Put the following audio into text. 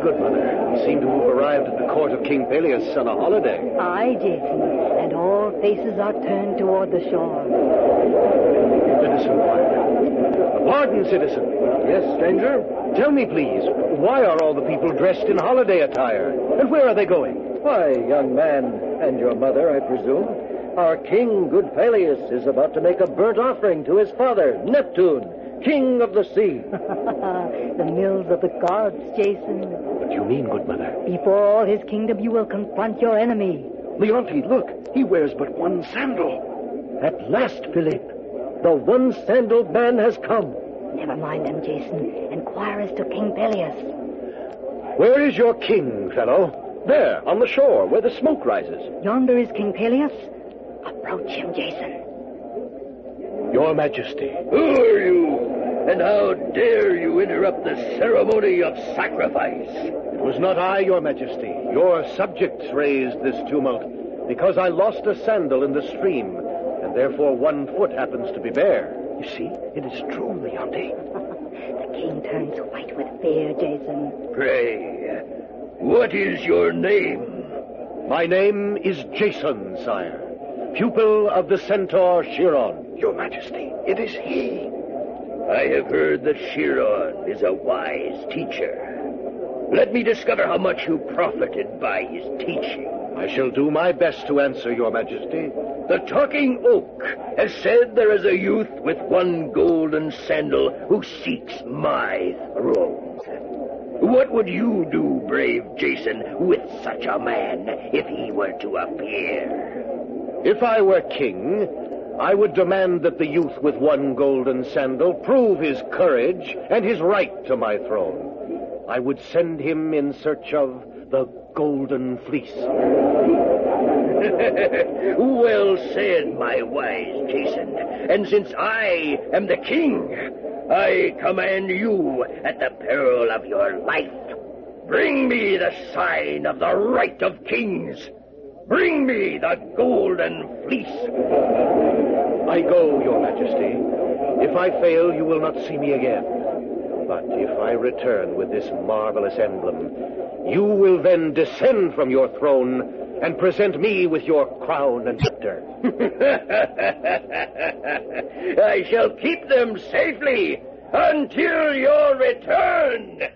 good mother. We seem to have arrived at the court of King Peleus on a holiday. Aye, Jason, and all faces are turned toward the shore. Citizen Wilder. Pardon, citizen. Yes, stranger? Tell me, please, why are all the people dressed in holiday attire? And where are they going? Why, young man, and your mother, I presume, our king, good Peleus, is about to make a burnt offering to his father, Neptune, king of the sea. The mills of the gods, Jason. What do you mean, good mother? Before all his kingdom, you will confront your enemy. Leontes, look, he wears but one sandal. At last, Philippe, the one-sandaled man has come. Never mind them, Jason. Inquire as to King Peleus. Where is your king, fellow? There, on the shore, where the smoke rises. Yonder is King Peleus. Approach him, Jason. Your Majesty. Who are you? And how dare you interrupt the ceremony of sacrifice? It was not I, Your Majesty. Your subjects raised this tumult because I lost a sandal in the stream, and therefore one foot happens to be bare. You see, it is true, Leonte. The king turns white with fear, Jason. Pray, what is your name? My name is Jason, sire, pupil of the centaur Chiron. Your Majesty, it is he. I have heard that Chiron is a wise teacher. Let me discover how much you profited by his teaching. I shall do my best to answer, Your Majesty. The Talking Oak has said there is a youth with one golden sandal who seeks my throne. What would you do, brave Jason, with such a man if he were to appear? If I were king, I would demand that the youth with one golden sandal prove his courage and his right to my throne. I would send him in search of the Golden Fleece. Well said, my wise Jason. And since I am the king, I command you at the peril of your life. Bring me the sign of the right of kings. Bring me the Golden Fleece. I go, Your Majesty. If I fail, you will not see me again. But if I return with this marvelous emblem, you will then descend from your throne and present me with your crown and scepter. I shall keep them safely until your return.